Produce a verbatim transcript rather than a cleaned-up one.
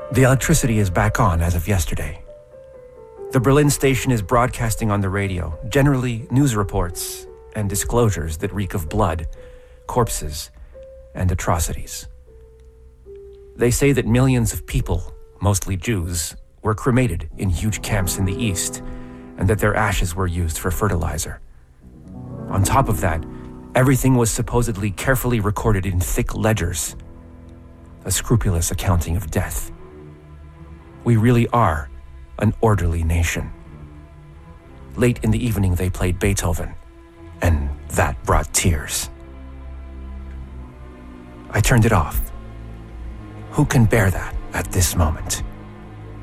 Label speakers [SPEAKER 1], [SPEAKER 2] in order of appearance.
[SPEAKER 1] The electricity is back on as of yesterday. The Berlin station is broadcasting on the radio, generally news reports and disclosures that reek of blood, corpses, and atrocities. They say that millions of people, mostly Jews, were cremated in huge camps in the east, and that their ashes were used for fertilizer. On top of that, everything was supposedly carefully recorded in thick ledgers, a scrupulous accounting of death. We really are an orderly nation. Late in the evening, they played Beethoven, and that brought tears. I turned it off. Who can bear that at this moment?